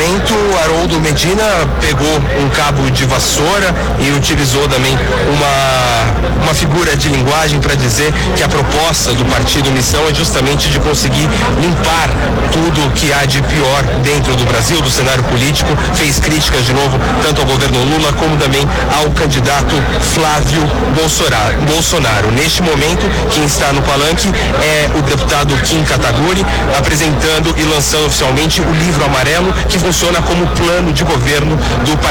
momento, Haroldo Medina pegou um cabo de vassoura e utilizou também uma figura de linguagem para dizer que a proposta do Partido Missão é justamente de conseguir limpar tudo que há de pior dentro do Brasil, do cenário político. Fez críticas de novo tanto ao governo Lula como também ao candidato Flávio Bolsonaro. Neste momento, quem está no palanque é o deputado Kim Kataguiri, apresentando e lançando oficialmente o livro amarelo, que funciona como plano de governo do Partido